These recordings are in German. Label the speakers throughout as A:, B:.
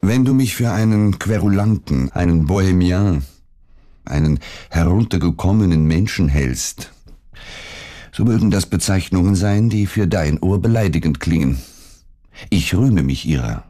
A: Wenn du mich für einen Querulanten, einen Bohemian, einen heruntergekommenen Menschen hältst, so mögen das Bezeichnungen sein, die für dein Ohr beleidigend klingen. Ich rühme mich ihrer.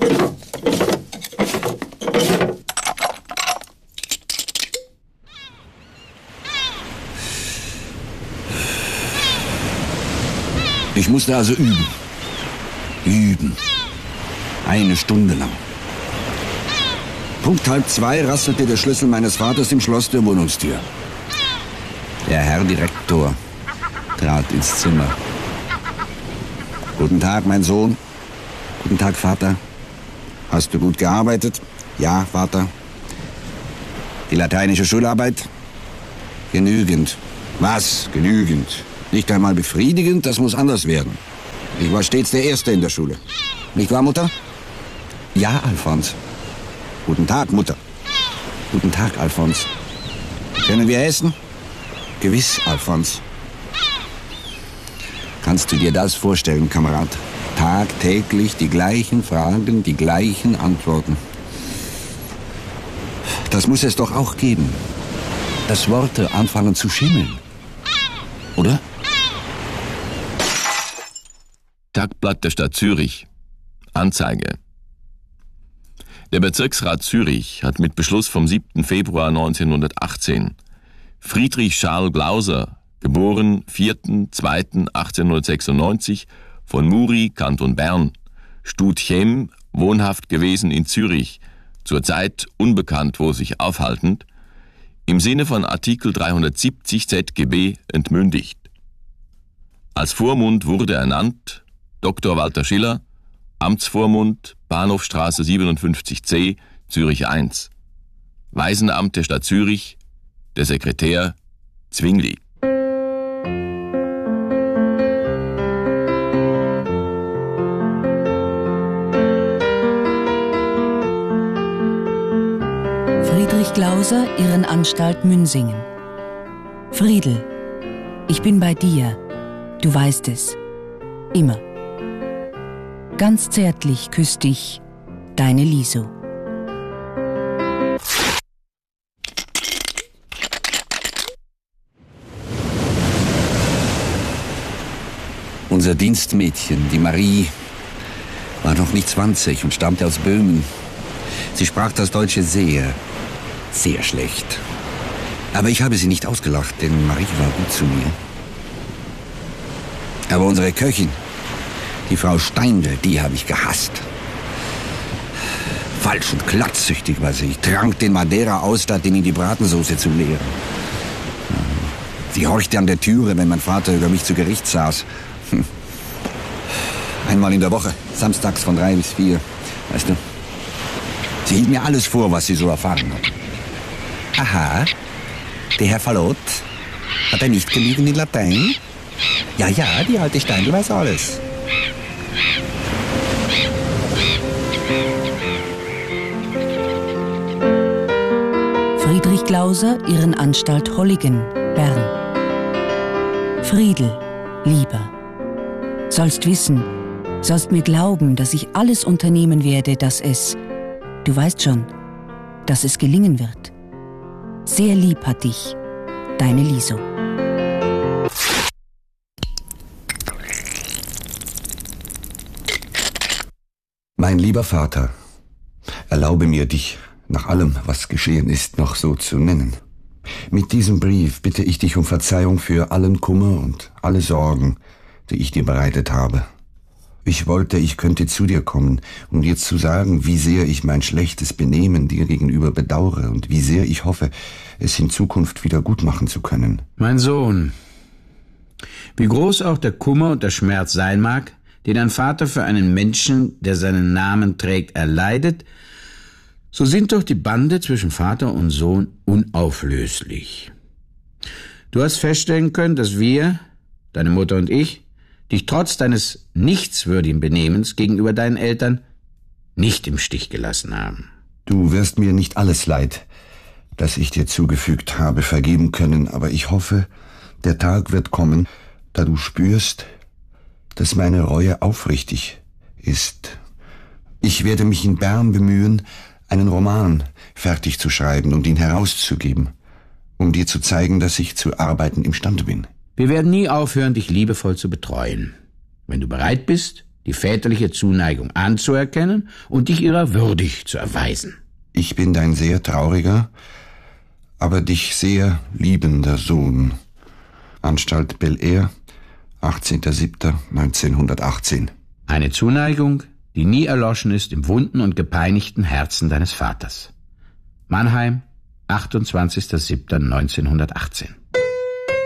A: Ich musste also üben. Üben. 1 Stunde lang. Punkt 1:30 rasselte der Schlüssel meines Vaters im Schloss der Wohnungstür. Der Herr Direktor trat ins Zimmer. Guten Tag, mein Sohn. Guten Tag, Vater. Hast du gut gearbeitet? Ja, Vater. Die lateinische Schularbeit? Genügend. Was? Genügend. Nicht einmal befriedigend, das muss anders werden. Ich war stets der Erste in der Schule. Nicht wahr, Mutter? Ja, Alfons. Guten Tag, Mutter. Guten Tag, Alfons. Können wir essen? Gewiss, Alfons. Kannst du dir das vorstellen, Kamerad? Tagtäglich die gleichen Fragen, die gleichen Antworten. Das muss es doch auch geben, dass Worte anfangen zu schimmeln. Oder?
B: Tagblatt der Stadt Zürich. Anzeige. Der Bezirksrat Zürich hat mit Beschluss vom 7. Februar 1918 Friedrich Charles Glauser, geboren 4.2.1896, von Muri, Kanton Bern, Studchem, wohnhaft gewesen in Zürich, zurzeit unbekannt, wo sich aufhaltend, im Sinne von Artikel 370 ZGB entmündigt. Als Vormund wurde ernannt Dr. Walter Schiller, Amtsvormund, Bahnhofstraße 57c, Zürich 1. Waisenamt der Stadt Zürich, der Sekretär Zwingli.
C: Friedrich Glauser, Irrenanstalt Münsingen. Friedel, ich bin bei dir, du weißt es, immer. Ganz zärtlich küsst dich deine Liso.
A: Unser Dienstmädchen, die Marie, war noch nicht 20 und stammte aus Böhmen. Sie sprach das Deutsche sehr, sehr schlecht. Aber ich habe sie nicht ausgelacht, denn Marie war gut zu mir. Aber unsere Köchin, die Frau Steindl, die habe ich gehasst. Falsch und glatzsüchtig war sie. Ich trank den Madeira aus, statt ihn in die Bratensoße zu leeren. Sie horchte an der Türe, wenn mein Vater über mich zu Gericht saß. Einmal in der Woche, samstags von 3 bis 4, weißt du. Sie hielt mir alles vor, was sie so erfahren hat. Aha, der Herr Fallot, hat er nicht genügend in Latein? Ja, die alte Steindl weiß alles.
C: Friedrich Glauser, Irrenanstalt Holligen, Bern. Friedel, Lieber, sollst wissen, sollst mir glauben, dass ich alles unternehmen werde, dass es, du weißt schon, dass es gelingen wird. Sehr lieb hat dich, deine Liso.
A: Mein lieber Vater, erlaube mir, dich nach allem, was geschehen ist, noch so zu nennen. Mit diesem Brief bitte ich dich um Verzeihung für allen Kummer und alle Sorgen, die ich dir bereitet habe. Ich wollte, ich könnte zu dir kommen, um dir zu sagen, wie sehr ich mein schlechtes Benehmen dir gegenüber bedauere und wie sehr ich hoffe, es in Zukunft wieder gut machen zu können.
D: Mein Sohn, wie groß auch der Kummer und der Schmerz sein mag, den ein Vater für einen Menschen, der seinen Namen trägt, erleidet, so sind doch die Bande zwischen Vater und Sohn unauflöslich. Du hast feststellen können, dass wir, deine Mutter und ich, dich trotz deines nichtswürdigen Benehmens gegenüber deinen Eltern nicht im Stich gelassen haben.
A: Du wirst mir nicht alles Leid, das ich dir zugefügt habe, vergeben können, aber ich hoffe, der Tag wird kommen, da du spürst, dass meine Reue aufrichtig ist Ich werde mich in Bern bemühen, einen Roman fertig zu schreiben und ihn herauszugeben, um dir zu zeigen, dass ich zu arbeiten imstande bin.
D: Wir werden nie aufhören, dich liebevoll zu betreuen. Wenn du bereit bist, die väterliche Zuneigung anzuerkennen und dich ihrer würdig zu erweisen.
A: Ich bin dein sehr trauriger, aber dich sehr liebender Sohn. Anstalt Bel-Air, 18.07.1918.
D: Eine Zuneigung, die nie erloschen ist im wunden und gepeinigten Herzen deines Vaters. Mannheim, 28.07.1918.